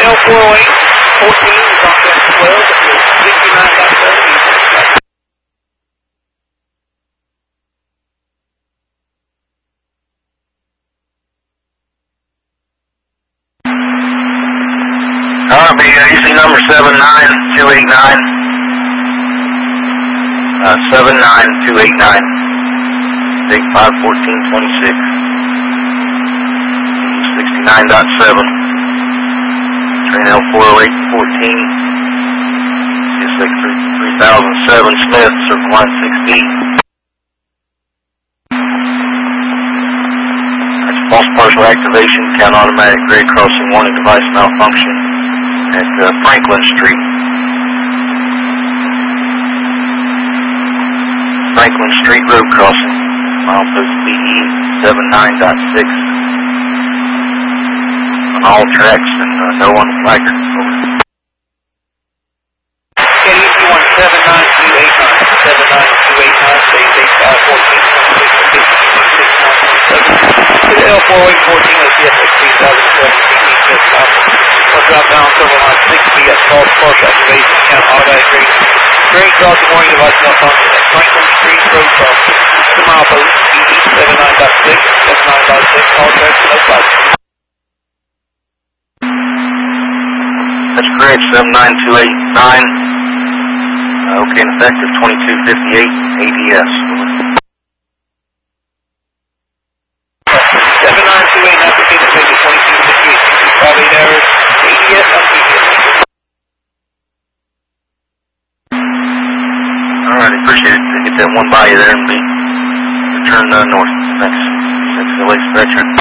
L408, 14 is on deck 12, 69.7. Be UC number 79289. 79289. Take 51426. 69.7. Train L40814. CSX 3007 Smith, circle line 6B. That's false partial activation, count automatic grade crossing warning device malfunction at Franklin Street. Franklin Street road crossing, milepost BE 79.6. On all tracks and no on the placard. KDC 17928979289, stage 851426 to the L40814 of CSX 3007 drop down several line 6B at false partial activation, count automatic grade crossing warning device malfunction at Franklin Street road crossing. The milepost BE 79.6, 79.6, all tracks no placard. That's correct, 79289. Okay, and effective 2258 ADS. 79289, application effective 2258, 5 hours, ADS on TDS. Alright, appreciate it. Get that one by you there and be return north. Thanks. Thanks, LA Spectrum.